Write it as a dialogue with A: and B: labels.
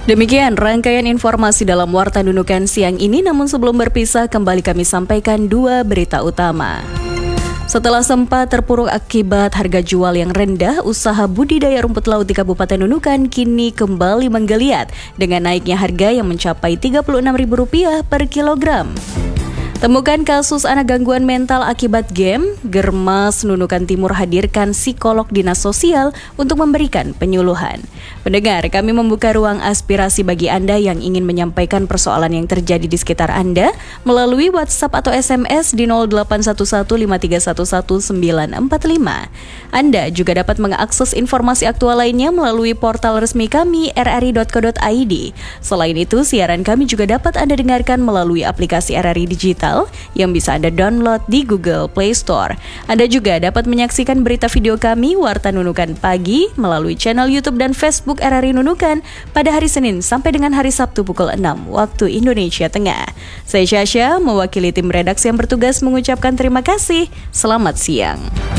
A: Demikian rangkaian informasi dalam Warta Nunukan siang ini, namun sebelum berpisah kembali kami sampaikan dua berita utama. Setelah sempat terpuruk akibat harga jual yang rendah, usaha budidaya rumput laut di Kabupaten Nunukan kini kembali menggeliat dengan naiknya harga yang mencapai Rp36.000 per kilogram. Temukan kasus anak gangguan mental akibat game, Germas Nunukan Timur hadirkan psikolog dinas sosial untuk memberikan penyuluhan. Pendengar, kami membuka ruang aspirasi bagi Anda yang ingin menyampaikan persoalan yang terjadi di sekitar Anda melalui WhatsApp atau SMS di 081153111945. Anda juga dapat mengakses informasi aktual lainnya melalui portal resmi kami rri.co.id. Selain itu, siaran kami juga dapat Anda dengarkan melalui aplikasi RRI Digital yang bisa Anda download di Google Play Store. Anda juga dapat menyaksikan berita video kami Warta Nunukan Pagi melalui channel YouTube dan Facebook RRI Nunukan pada hari Senin sampai dengan hari Sabtu pukul 6 waktu Indonesia Tengah. Saya Syasha, mewakili tim redaksi yang bertugas mengucapkan terima kasih. Selamat siang.